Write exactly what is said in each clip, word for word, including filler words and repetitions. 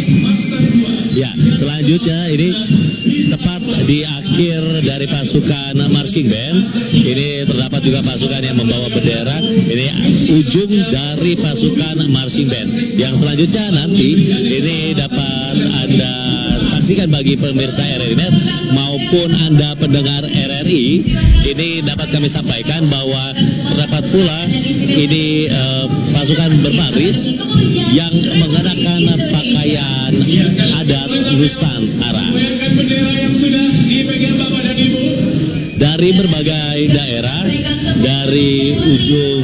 Ya, selanjutnya ini tepat di akhir dari pasukan marching band, ini terdapat juga pasukan yang membawa bendera. Ini ujung dari pasukan marching band. Yang selanjutnya nanti ini dapat Anda saksikan bagi pemirsa R R I Net maupun Anda pendengar R R I. Ini dapat kami sampaikan bahwa terdapat pula ini eh, pasukan berbaris yang mengenakan pakaian adat Nusantara dari berbagai daerah, dari ujung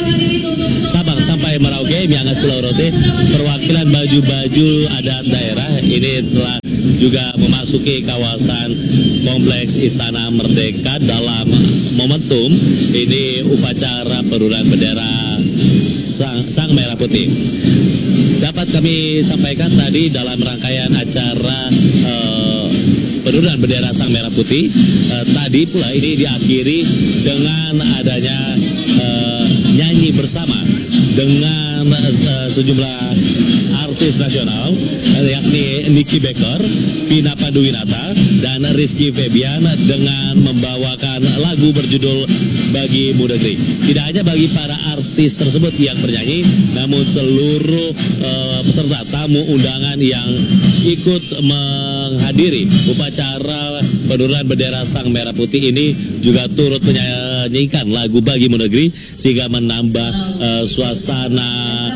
Sabang sampai Merauke, Miangas Pulau Rote, perwakilan baju-baju adat daerah ini telah juga memasuki kawasan Kompleks Istana Merdeka dalam momentum ini upacara penurunan bendera Sang, Sang Merah Putih. Dapat kami sampaikan tadi dalam rangkaian acara uh, penurunan bendera Sang Merah Putih, uh, tadi pula ini diakhiri dengan adanya uh, nyanyi bersama dengan uh, sejumlah artis nasional, yakni Niki Becker, Vina Panduwinata, dan Rizky Febian dengan membawakan lagu berjudul Bagi Mu Negeri. Tidak hanya bagi para artis tersebut yang bernyanyi, namun seluruh uh, peserta tamu undangan yang ikut menghadiri upacara penurunan bendera Sang Merah Putih ini juga turut menyanyikan lagu Bagi Mu Negeri sehingga menambah uh, suasana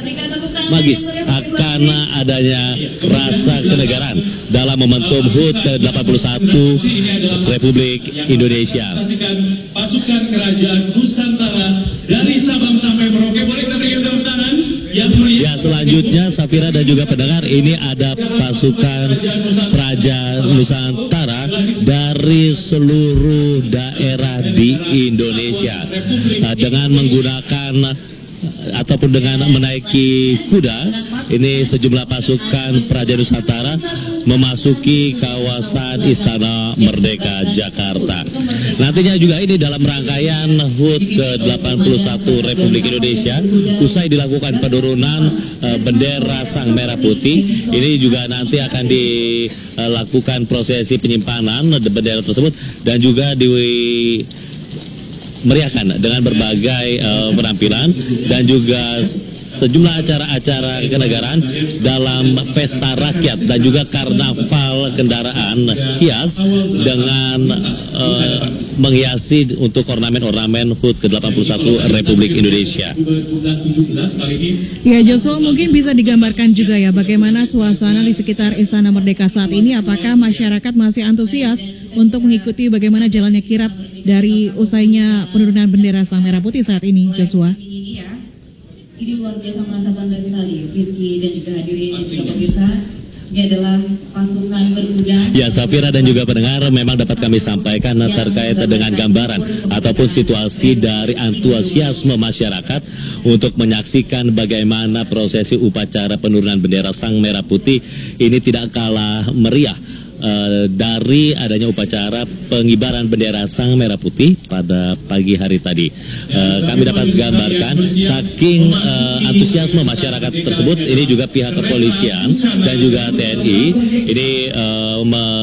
magis akan adanya rasa kenegaraan dalam momentum H U T ke delapan puluh satu Republik Indonesia. Pasukan kerajaan Nusantara dari Sabang sampai Merauke, boleh kita berikan tepuk tangan yang mulia. Ya, selanjutnya Safira dan juga pendengar, ini ada pasukan Praja Nusantara dari seluruh daerah di Indonesia dengan menggunakan ataupun dengan menaiki kuda. Ini sejumlah pasukan Praja Nusantara memasuki kawasan Istana Merdeka Jakarta. Nantinya juga ini dalam rangkaian H U T ke delapan puluh satu Republik Indonesia, usai dilakukan penurunan uh, bendera Sang Merah Putih, ini juga nanti akan dilakukan prosesi penyimpanan bendera tersebut dan juga di meriahkan dengan berbagai uh, penampilan dan juga sejumlah acara-acara kenegaraan dalam pesta rakyat dan juga karnaval kendaraan hias dengan uh, menghiasi untuk ornamen-ornamen H U T ke delapan puluh satu Republik Indonesia. Ya, Joshua, mungkin bisa digambarkan juga ya bagaimana suasana di sekitar Istana Merdeka saat ini. Apakah masyarakat masih antusias untuk mengikuti bagaimana jalannya kirap dari usainya penurunan bendera Sang Merah Putih saat ini, Joshua? Ini ya, ini luar biasa, merasa bangga sekali, Rizky dan juga hadirin juga pemirsa. Ini adalah pasukan berkuda. Ya, Safira dan juga pendengar, memang dapat kami sampaikan terkait dengan gambaran ataupun situasi dari antusiasme masyarakat untuk menyaksikan bagaimana prosesi upacara penurunan bendera Sang Merah Putih ini tidak kalah meriah. Uh, dari adanya upacara pengibaran bendera Sang Merah Putih pada pagi hari tadi. Uh, kami dapat gambarkan saking uh, antusiasme masyarakat tersebut, ini juga pihak kepolisian dan juga T N I ini uh,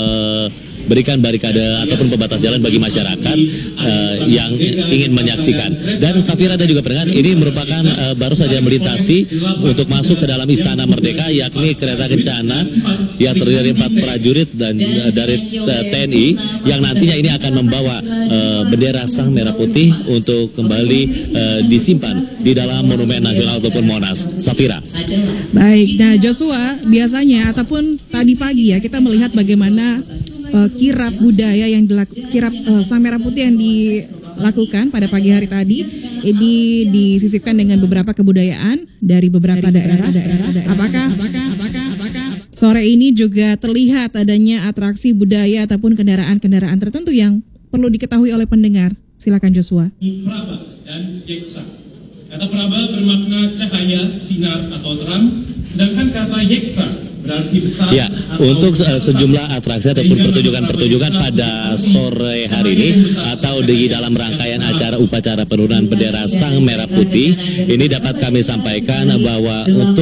memberikan barikade ataupun pembatas jalan bagi masyarakat uh, yang ingin menyaksikan. Dan Safira dan juga pendengar, ini merupakan uh, baru saja melintasi untuk masuk ke dalam Istana Merdeka, yakni kereta kencana yang terdiri dari empat prajurit dan uh, dari uh, T N I yang nantinya ini akan membawa uh, bendera Sang Merah Putih untuk kembali uh, disimpan di dalam Monumen Nasional ataupun Monas. Safira. Baik, nah Joshua, biasanya ataupun tadi pagi ya kita melihat bagaimana uh, kirap budaya yang dilakukan, kirap uh, Sang Merah Putih yang dilakukan pada pagi hari tadi ini disisipkan dengan beberapa kebudayaan dari beberapa dari daerah. daerah, daerah. Apakah, apakah, apakah, apakah sore ini juga terlihat adanya atraksi budaya ataupun kendaraan-kendaraan tertentu yang perlu diketahui oleh pendengar? Silakan Joshua. Praba dan Yeksa. Kata Praba bermakna cahaya, sinar atau terang, sedangkan kata Yeksa berarti besar. Ya, untuk uh, sejumlah atraksi ataupun pertunjukan-pertunjukan pada sore hari ini atau di dalam rangkaian acara upacara penurunan bendera Sang Merah Putih, ini dapat kami sampaikan bahwa untuk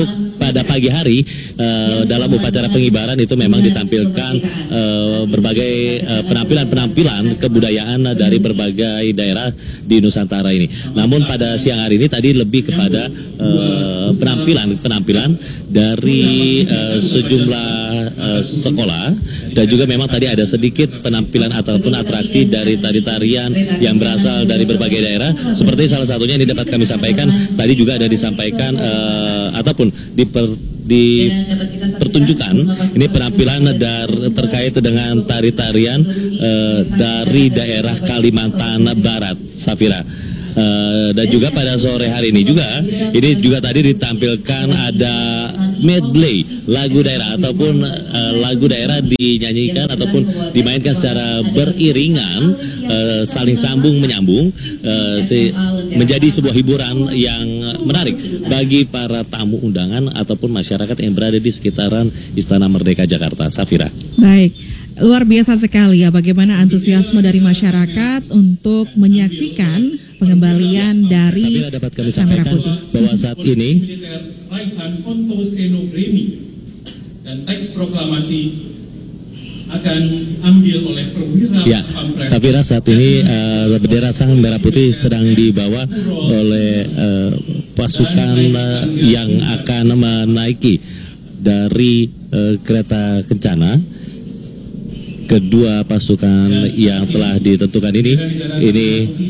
pada pagi hari uh, dalam upacara pengibaran itu memang ditampilkan uh, berbagai uh, penampilan-penampilan kebudayaan dari berbagai daerah di Nusantara ini. Namun pada siang hari ini tadi lebih kepada uh, penampilan-penampilan dari uh, sejumlah uh, sekolah, dan juga memang tadi ada sedikit penampilan ataupun atraksi dari tari-tarian yang berasal dari berbagai daerah. Seperti salah satunya ini dapat kami sampaikan, tadi juga ada disampaikan uh, ataupun diper, dipertunjukkan ini penampilan dar, terkait dengan tari-tarian uh, dari daerah Kalimantan Barat, Safira. Uh, dan juga pada sore hari ini juga ini juga tadi ditampilkan ada medley lagu daerah ataupun uh, lagu daerah dinyanyikan ataupun dimainkan secara beriringan, uh, saling sambung menyambung, uh, si, menjadi sebuah hiburan yang menarik bagi para tamu undangan ataupun masyarakat yang berada di sekitaran Istana Merdeka Jakarta. Safira. Baik. Luar biasa sekali ya bagaimana antusiasme dari masyarakat untuk menyaksikan pengembalian dari Safira, dapat kami Sang Merah sampaikan Putih. bahwa saat ini Raihan Ontosenobremi dan teks proklamasi akan ambil oleh perwira ya, Pampres. Safira, saat ini uh, bendera Sang Merah Putih sedang dibawa oleh uh, pasukan uh, yang akan menaiki dari uh, kereta kencana. Kedua pasukan yang telah ditentukan ini ini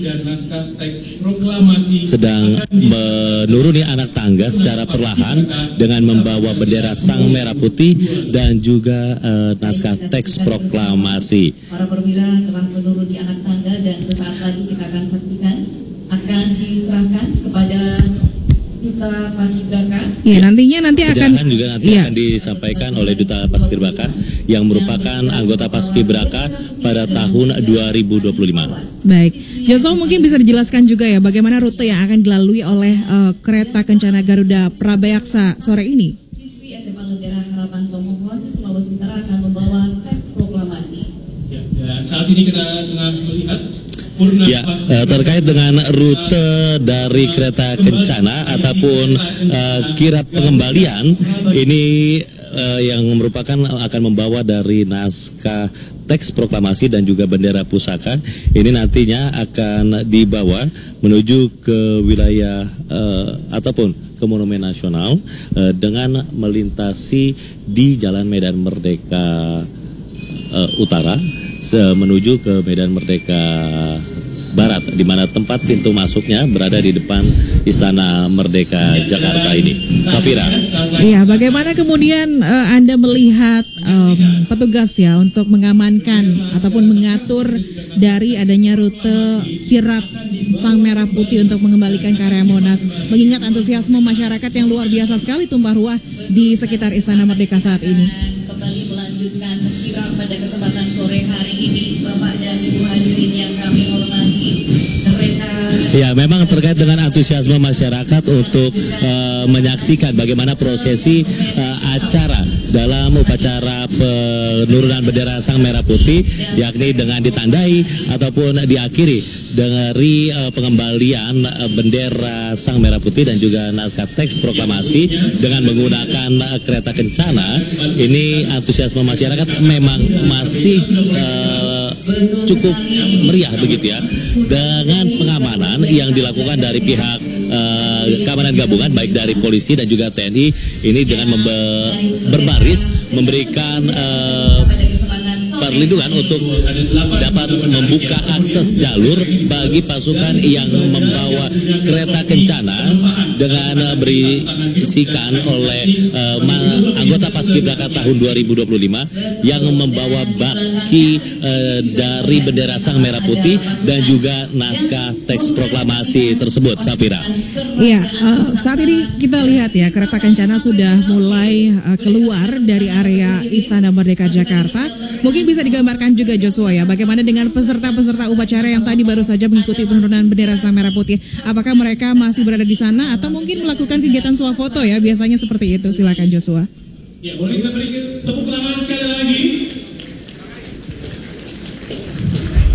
sedang menuruni anak tangga secara perlahan dengan membawa bendera Sang Merah Putih dan juga uh, naskah teks proklamasi. Para perwira telah menuruni anak tangga dan sesaat lagi kita akan saksikan akan diserahkan kepada Duta Paskibraka. Iya, nantinya nanti akan Sedangkan juga nanti iya. akan disampaikan oleh Duta Paskibraka yang merupakan anggota Paskibraka pada tahun dua ribu dua puluh lima. Baik, Joshua mungkin bisa dijelaskan juga ya bagaimana rute yang akan dilalui oleh uh, kereta kencana Garuda Prabayaksa sore ini. Siswi S M A Lentera Harapan Tomohon Sulawesi Utara akan membawa teks proklamasi. Ya, dan saat ini kita tengah melihat Ya, eh, terkait dengan rute dari kereta kencana ataupun eh, kirap pengembalian ini eh, yang merupakan akan membawa dari naskah teks proklamasi dan juga bendera pusaka ini nantinya akan dibawa menuju ke wilayah eh, ataupun ke Monumen Nasional eh, dengan melintasi di Jalan Medan Merdeka eh, Utara menuju ke Medan Merdeka Barat, di mana tempat pintu masuknya berada di depan Istana Merdeka Jakarta ini. Safira. Iya, bagaimana kemudian uh, Anda melihat um, petugas ya untuk mengamankan ataupun mengatur dari adanya rute kirap Sang Merah Putih untuk mengembalikan ke area Monas, mengingat antusiasme masyarakat yang luar biasa sekali tumpah ruah di sekitar Istana Merdeka saat ini. Kembali melanjutkan kirap pada kesempatan sore hari ini, Bapak dan Ibu hadirin yang kami hormati. Ya, memang terkait dengan antusiasme masyarakat untuk uh, menyaksikan bagaimana prosesi uh, acara dalam upacara penurunan bendera Sang Merah Putih, yakni dengan ditandai ataupun diakhiri dari uh, pengembalian uh, bendera Sang Merah Putih dan juga naskah teks proklamasi dengan menggunakan uh, kereta kencana. Ini antusiasme masyarakat memang masih uh, cukup meriah begitu ya, dengan pengamanan yang dilakukan dari pihak uh, keamanan gabungan baik dari polisi dan juga T N I ini dengan membe- berbaris memberikan uh, perlindungan untuk dapat membuka akses jalur bagi pasukan yang membawa kereta kencana dengan uh, berisikan oleh uh, anggota Paskibraka tahun dua ribu dua puluh lima yang membawa baki uh, dari bendera Sang Merah Putih dan juga naskah teks proklamasi tersebut. Safira. Iya, uh, saat ini kita lihat ya kereta kencana sudah mulai uh, keluar dari area Istana Merdeka Jakarta. Mungkin bisa digambarkan juga Joshua ya, bagaimana dengan peserta-peserta upacara yang tadi baru saja mengikuti penurunan bendera Sang Merah Putih. Apakah mereka masih berada di sana atau mungkin melakukan kegiatan swafoto ya? Biasanya seperti itu. Silakan Joshua. Ya, boleh kita beri tepuk tangan sekali lagi.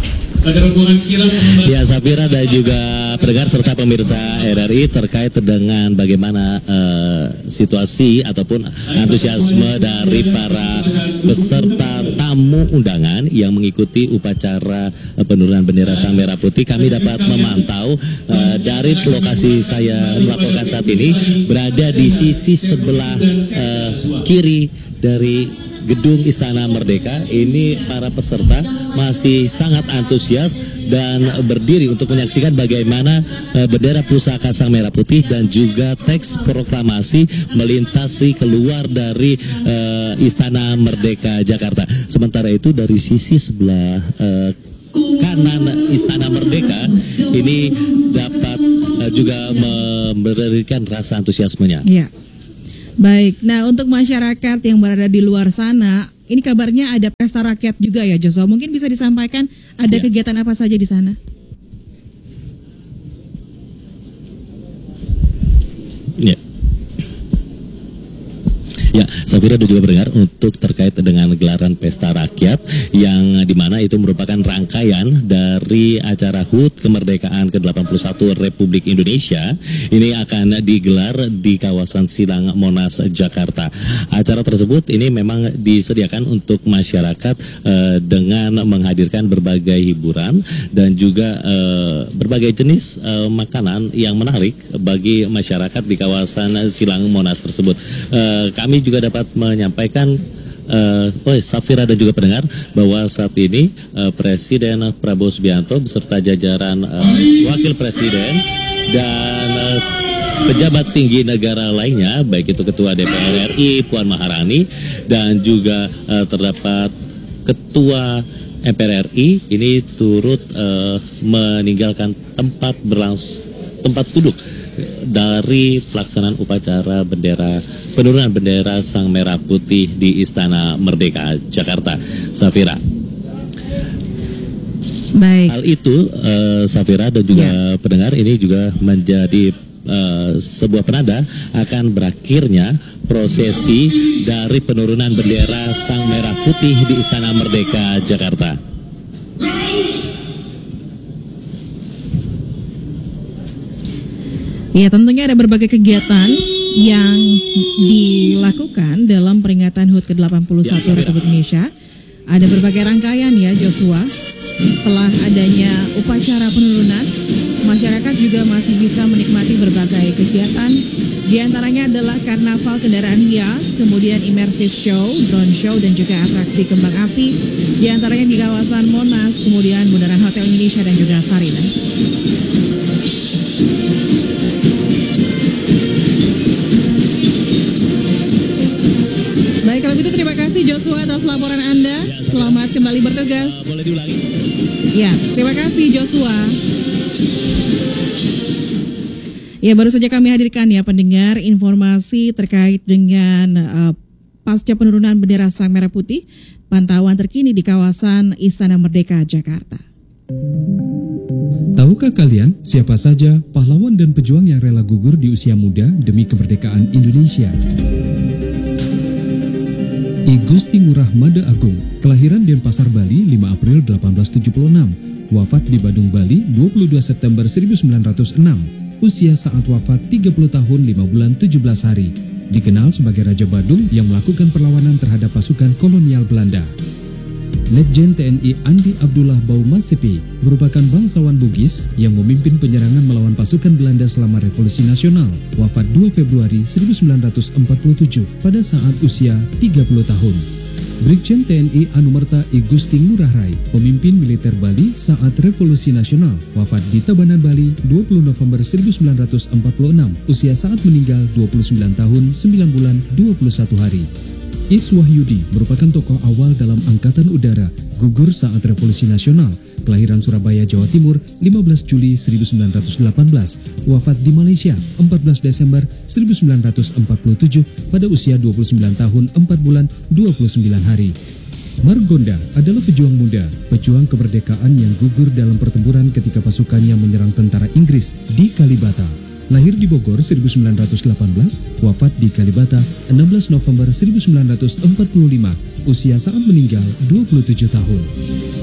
pada rombongan kirap pengemban. Ya, Safira dan juga pendengar serta pemirsa R R I terkait dengan bagaimana uh, situasi ataupun antusiasme dari para peserta tamu undangan yang mengikuti upacara uh, penurunan bendera Sang Merah Putih. Kami dapat memantau uh, dari lokasi saya melaporkan saat ini berada di sisi sebelah uh, kiri dari Gedung Istana Merdeka. Ini para peserta masih sangat antusias dan berdiri untuk menyaksikan bagaimana uh, bendera pusaka Sang Merah Putih dan juga teks proklamasi melintasi keluar dari uh, Istana Merdeka Jakarta. Sementara itu dari sisi sebelah uh, kanan Istana Merdeka ini dapat uh, juga memberikan rasa antusiasmenya. Ya. Baik, nah untuk masyarakat yang berada di luar sana, ini kabarnya ada pesta rakyat juga ya Joshua. Mungkin bisa disampaikan ada Ya. kegiatan apa saja di sana? Ya. Ya, Safira dan juga pendengar untuk terkait dengan gelaran pesta rakyat yang dimana itu merupakan rangkaian dari acara H U T kemerdekaan ke delapan puluh satu Republik Indonesia. Ini akan digelar di kawasan Silang Monas Jakarta. Acara tersebut ini memang disediakan untuk masyarakat eh, dengan menghadirkan berbagai hiburan dan juga eh, berbagai jenis eh, makanan yang menarik bagi masyarakat di kawasan Silang Monas tersebut. Eh, kami juga dapat menyampaikan uh, oh, Safira dan juga pendengar bahwa saat ini uh, Presiden Prabowo Subianto beserta jajaran uh, Wakil Presiden dan uh, pejabat tinggi negara lainnya, baik itu Ketua D P R R I Puan Maharani dan juga uh, terdapat Ketua M P R R I ini turut uh, meninggalkan tempat berlangsung tempat duduk dari pelaksanaan upacara bendera penurunan bendera Sang Merah Putih di Istana Merdeka Jakarta. Safira. Baik. Hal itu uh, Safira dan juga ya. pendengar ini juga menjadi uh, sebuah penanda akan berakhirnya prosesi dari penurunan bendera Sang Merah Putih di Istana Merdeka Jakarta. Ya, tentunya ada berbagai kegiatan yang dilakukan dalam peringatan H U T ke delapan puluh satu ya, Republik Indonesia. Ada berbagai rangkaian ya Joshua. Setelah adanya upacara penurunan, masyarakat juga masih bisa menikmati berbagai kegiatan. Di antaranya adalah karnaval kendaraan hias, kemudian immersive show, drone show, dan juga atraksi kembang api. Di antaranya di kawasan Monas, kemudian Bundaran Hotel Indonesia dan juga Sarina. Baik, kalau begitu terima kasih Joshua atas laporan Anda. Ya, selamat kembali bertugas. Uh, boleh diulangi? Ya, terima kasih Joshua. Ya, baru saja kami hadirkan ya pendengar informasi terkait dengan uh, pasca penurunan bendera Sang Merah Putih, pantauan terkini di kawasan Istana Merdeka Jakarta. Tahukah kalian siapa saja pahlawan dan pejuang yang rela gugur di usia muda demi kemerdekaan Indonesia? I Gusti Ngurah Mada Agung, kelahiran Denpasar, Bali lima April delapan belas tujuh puluh enam, wafat di Badung, Bali dua puluh dua September seribu sembilan ratus enam, usia saat wafat tiga puluh tahun lima bulan tujuh belas hari, dikenal sebagai Raja Badung yang melakukan perlawanan terhadap pasukan kolonial Belanda. Letjen T N I Andi Abdullah Baumasepi merupakan bangsawan Bugis yang memimpin penyerangan melawan pasukan Belanda selama Revolusi Nasional, wafat dua Februari seribu sembilan ratus empat puluh tujuh pada saat usia tiga puluh tahun. Brigjen T N I Anumerta I Gusti Ngurah Rai, pemimpin militer Bali saat Revolusi Nasional, wafat di Tabanan, Bali dua puluh November seribu sembilan ratus empat puluh enam, usia saat meninggal dua puluh sembilan tahun sembilan bulan dua puluh satu hari. Is Wahyudi merupakan tokoh awal dalam Angkatan Udara, gugur saat Revolusi Nasional, kelahiran Surabaya, Jawa Timur lima belas Juli seribu sembilan ratus delapan belas, wafat di Malaysia empat belas Desember seribu sembilan ratus empat puluh tujuh pada usia dua puluh sembilan tahun empat bulan dua puluh sembilan hari. Margonda adalah pejuang muda, pejuang kemerdekaan yang gugur dalam pertempuran ketika pasukannya menyerang tentara Inggris di Kalibata. Lahir di Bogor seribu sembilan ratus delapan belas, wafat di Kalibata enam belas November seribu sembilan ratus empat puluh lima, usia saat meninggal dua puluh tujuh tahun.